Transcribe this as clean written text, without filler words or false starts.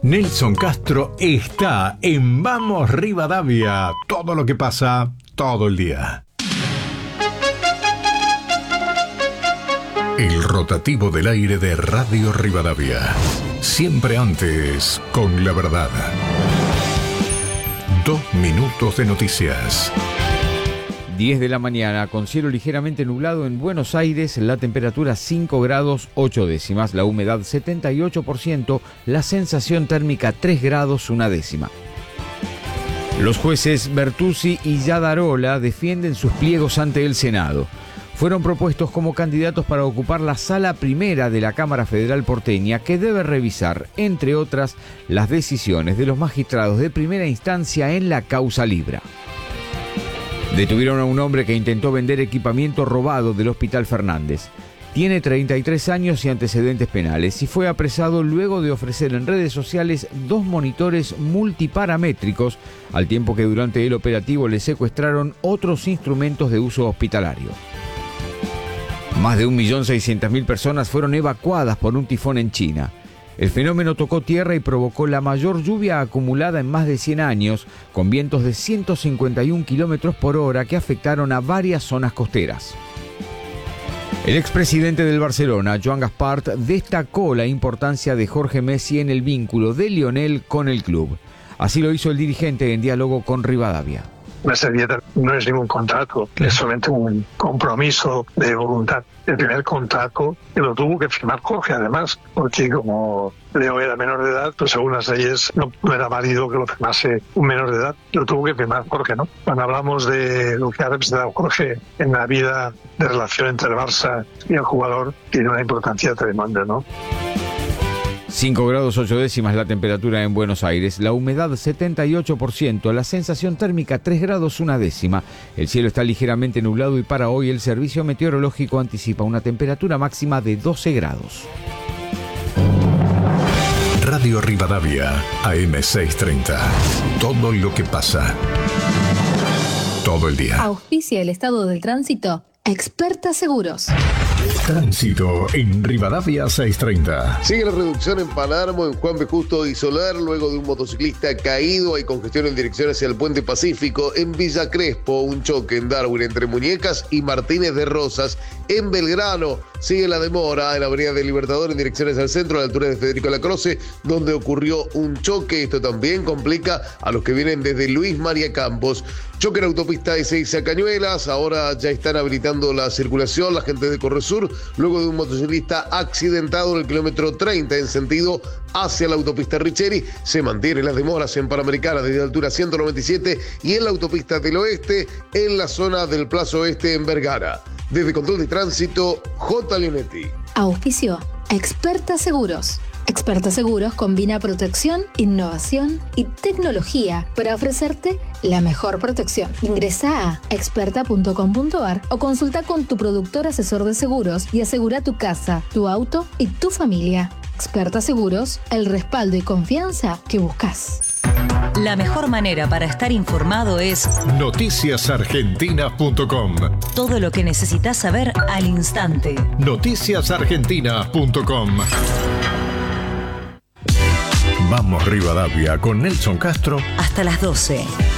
Nelson Castro está en Vamos Rivadavia. Todo lo que pasa, todo el día. El rotativo del aire de Radio Rivadavia. Siempre antes, con la verdad. 2 minutos de noticias. 10 de la mañana, con cielo ligeramente nublado en Buenos Aires, la temperatura 5 grados 8 décimas, la humedad 78%, la sensación térmica 3 grados 1 décima. Los jueces Bertuzzi y Yadarola defienden sus pliegos ante el Senado. Fueron propuestos como candidatos para ocupar la sala primera de la Cámara Federal porteña, que debe revisar, entre otras, las decisiones de los magistrados de primera instancia en la causa Libra. Detuvieron a un hombre que intentó vender equipamiento robado del Hospital Fernández. Tiene 33 años y antecedentes penales y fue apresado luego de ofrecer en redes sociales 2 monitores multiparamétricos, al tiempo que durante el operativo le secuestraron otros instrumentos de uso hospitalario. Más de 1.600.000 personas fueron evacuadas por un tifón en China. El fenómeno tocó tierra y provocó la mayor lluvia acumulada en más de 100 años, con vientos de 151 kilómetros por hora que afectaron a varias zonas costeras. El expresidente del Barcelona, Joan Gaspart, destacó la importancia de Jorge Messi en el vínculo de Lionel con el club. Así lo hizo el dirigente en diálogo con Rivadavia. Messi no es ningún contrato, es solamente un compromiso de voluntad. El primer contrato que lo tuvo que firmar Jorge, además, porque como Leo era menor de edad, pues según las leyes no era válido que lo firmase un menor de edad. Lo tuvo que firmar Jorge, ¿no? Cuando hablamos de lo que ha representado Jorge en la vida de relación entre el Barça y el jugador, tiene una importancia tremenda, ¿no? 5 grados 8 décimas la temperatura en Buenos Aires, la humedad 78%, la sensación térmica 3 grados 1 décima. El cielo está ligeramente nublado y para hoy el servicio meteorológico anticipa una temperatura máxima de 12 grados. Radio Rivadavia, AM 630. Todo lo que pasa, todo el día. Auspicia el estado del tránsito. Experta Seguros. Tránsito en Rivadavia 630. Sigue la reducción en Palermo, en Juan B. Justo y Soler, luego de un motociclista caído. Hay congestión en dirección hacia el Puente Pacífico. En Villa Crespo, un choque en Darwin entre Muñecas y Martínez de Rosas. En Belgrano sigue la demora en la avenida del Libertador en direcciones al centro, a la altura de Federico Lacroce, donde ocurrió un choque. Esto también complica a los que vienen desde Luis María Campos. Choque en autopista S6 a Cañuelas. Ahora ya están habilitando la circulación la gente de Corresur, luego de un motociclista accidentado en el kilómetro 30 en sentido hacia la autopista Richeri. Se mantienen las demoras en Panamericana desde altura 197 y en la autopista del Oeste, en la zona del Plaza Oeste en Vergara. Desde Control de Tránsito, J. Leonetti. Auspicio Experta Seguros. Experta Seguros combina protección, innovación y tecnología para ofrecerte la mejor protección. Ingresa a experta.com.ar o consulta con tu productor asesor de seguros y asegura tu casa, tu auto y tu familia. Experta Seguros, el respaldo y confianza que buscas. La mejor manera para estar informado es noticiasargentinas.com. Todo lo que necesitas saber al instante. Noticiasargentinas.com. Vamos Rivadavia con Nelson Castro Hasta las 12.